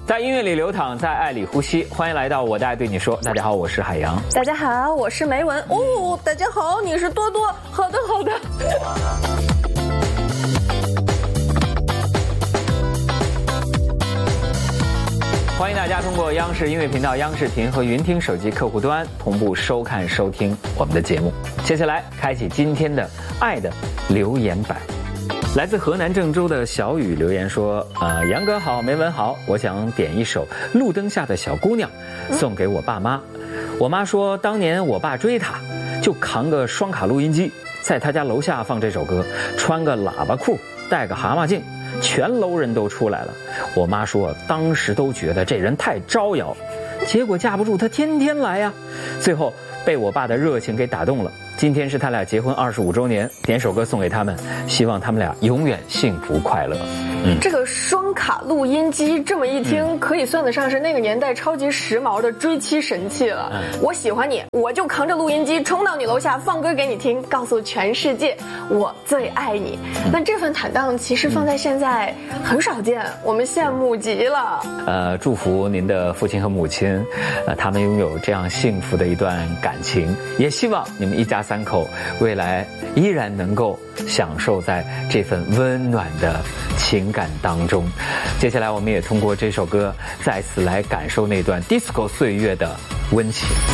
在音乐里流淌，在爱里呼吸。欢迎来到我的爱对你说。大家好，我是海洋。 大家好，我是梅文。哦，大家好，你是多多。好的，好的。 欢迎大家通过央视音乐频道、央视听和云听手机客户端同步收看收听我们的节目。接下来开启今天的爱的留言板。来自河南郑州的小雨留言说：杨哥好，梅文好，我想点一首《路灯下的小姑娘》送给我爸妈。我妈说，当年我爸追她，就扛个双卡录音机，在他家楼下放这首歌，穿个喇叭裤，戴个蛤蟆镜，全楼人都出来了。我妈说，当时都觉得这人太招摇，结果架不住他天天来呀。最后被我爸的热情给打动了。今天是他俩结婚25周年，点首歌送给他们，希望他们俩永远幸福快乐。 这个双卡录音机这么一听，可以算得上是那个年代超级时髦的追妻神器了。我喜欢你，我就扛着录音机冲到你楼下放歌给你听，告诉全世界我最爱你。那这份坦荡其实放在现在很少见，我们羡慕极了。 祝福您的父亲和母亲，他们拥有这样幸福的一段感情，也希望你们一家三口未来依然能够享受在这份温暖的情感当中。接下来我们也通过这首歌再次来感受那段 disco 岁月的温情。